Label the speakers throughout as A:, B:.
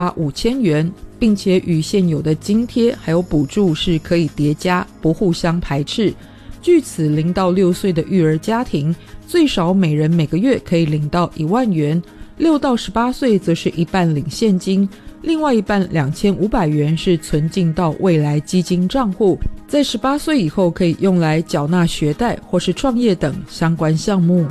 A: 5000元，并且与现有的津贴还有补助是可以叠加，不互相排斥。据此0到6岁的育儿家庭最少每人每个月可以领到1万元，6到18岁则是一半领现金，另外一半2500元是存进到未来基金账户，在18岁以后可以用来缴纳学贷或是创业等相关项目。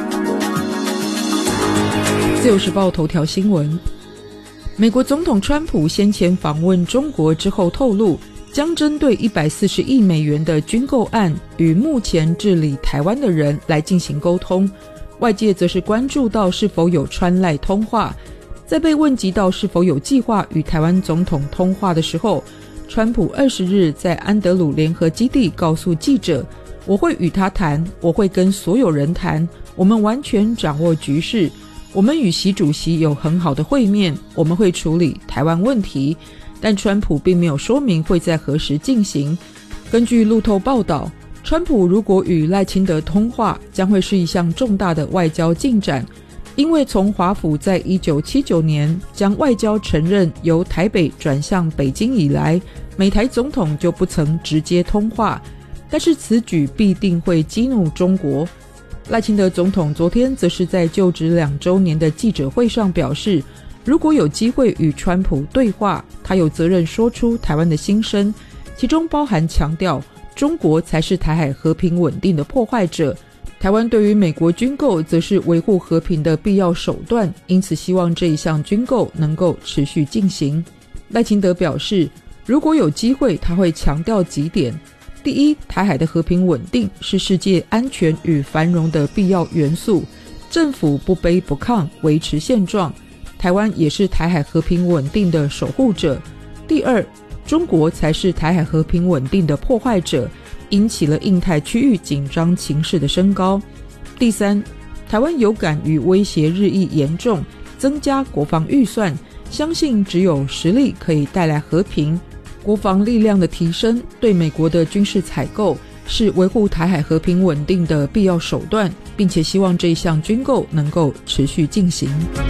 A: 自由时报头条新闻，美国总统川普先前访问中国之后透露，将针对140亿美元的军购案与目前治理台湾的人来进行沟通。外界则是关注到是否有川赖通话。在被问及到是否有计划与台湾总统通话的时候，川普20日在安德鲁联合基地告诉记者，我会与他谈，我会跟所有人谈，我们完全掌握局势，我们与习主席有很好的会面，我们会处理台湾问题，但川普并没有说明会在何时进行。根据路透报道，川普如果与赖清德通话，将会是一项重大的外交进展，因为从华府在1979年将外交承认由台北转向北京以来，美台总统就不曾直接通话，但是此举必定会激怒中国。赖清德总统昨天则是在就职2周年的记者会上表示，如果有机会与川普对话，他有责任说出台湾的心声，其中包含强调中国才是台海和平稳定的破坏者，台湾对于美国军购则是维护和平的必要手段，因此希望这一项军购能够持续进行。赖清德表示，如果有机会，他会强调几点。第一，台海的和平稳定是世界安全与繁荣的必要元素，政府不卑不亢，维持现状，台湾也是台海和平稳定的守护者。第二，中国才是台海和平稳定的破坏者，引起了印太区域紧张情势的升高。第三，台湾有感于威胁日益严重，增加国防预算，相信只有实力可以带来和平。国防力量的提升，对美国的军事采购是维护台海和平稳定的必要手段，并且希望这一项军购能够持续进行。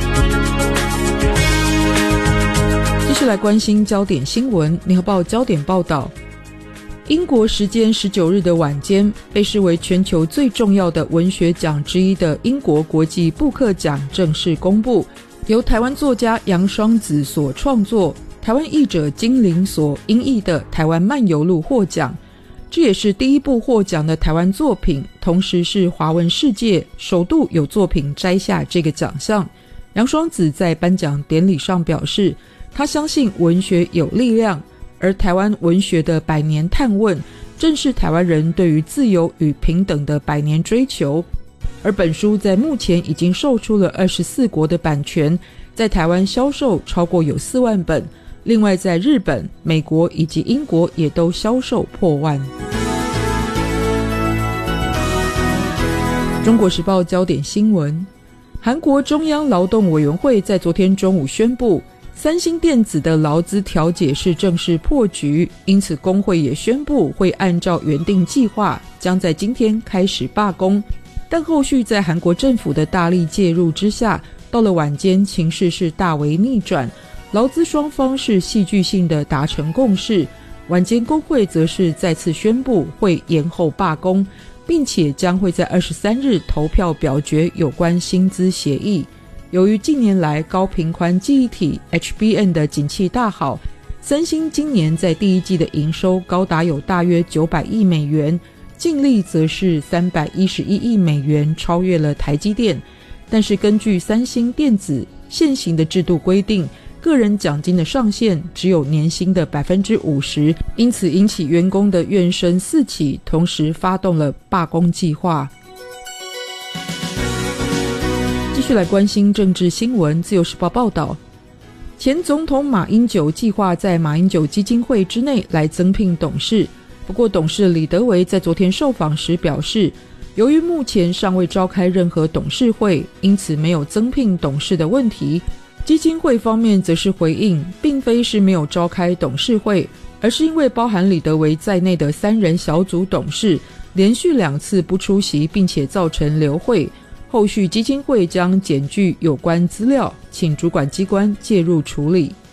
A: 继续来关心焦点新闻，联合报焦点报道，英国时间19日的晚间，被视为全球最重要的文学奖之一的英国国际布克奖正式公布，由台湾作家杨双子所创作，台湾译者金玲所英译的《台湾漫游录》获奖。这也是第一部获奖的台湾作品，同时是华文世界首度有作品摘下这个奖项。杨双子在颁奖典礼上表示，他相信文学有力量，而台湾文学的100年探问正是台湾人对于自由与平等的100年追求。而本书在目前已经售出了24国的版权，在台湾销售超过有4万本，另外在日本、美国以及英国也都销售破万。中国时报焦点新闻，韩国中央劳动委员会在昨天中午宣布，三星电子的劳资调解是正式破局，因此工会也宣布会按照原定计划，将在今天开始罢工。但后续在韩国政府的大力介入之下，到了晚间情势是大为逆转，劳资双方是戏剧性的达成共识，晚间工会则是再次宣布会延后罢工，并且将会在23日投票表决有关薪资协议。由于近年来高频宽记忆体 HBM 的景气大好，三星今年在第一季的营收高达有大约900亿美元，净利则是311亿美元，超越了台积电。但是根据三星电子现行的制度规定，个人奖金的上限只有年薪的 50%， 因此引起员工的怨声四起，同时发动了罢工计划。继续来关心政治新闻，自由时报报道，前总统马英九计划在马英九基金会之内来增聘董事，不过董事李德维在昨天受访时表示，由于目前尚未召开任何董事会，因此没有增聘董事的问题。基金会方面则是回应，并非是没有召开董事会，而是因为包含李德维在内的3人小组董事连续2次不出席，并且造成流会，后续基金会将检具有关资料，请主管机关介入处理。